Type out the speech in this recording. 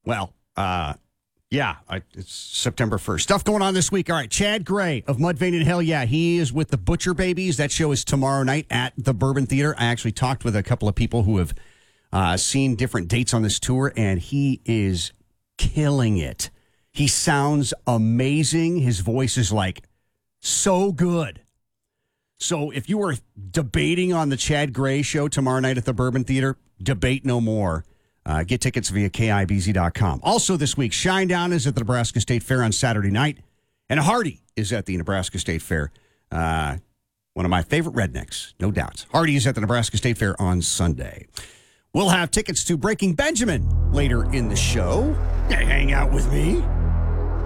Well, yeah, it's September 1st. Stuff going on this week. All right, Chad Gray of Mudvayne and Hell Yeah, he is with the Butcher Babies. That show is tomorrow night at the Bourbon Theater. I actually talked with a couple of people who have seen different dates on this tour, and he is killing it. He sounds amazing. His voice is like so good. So if you were debating on the Chad Gray show tomorrow night at the Bourbon Theater, debate no more. Get tickets via KIBZ.com. Also this week, Shinedown is at the Nebraska State Fair on Saturday night, and Hardy is at the Nebraska State Fair. One of my favorite rednecks, no doubt. Hardy is at the Nebraska State Fair on Sunday. We'll have tickets to Breaking Benjamin later in the show. Hang out with me.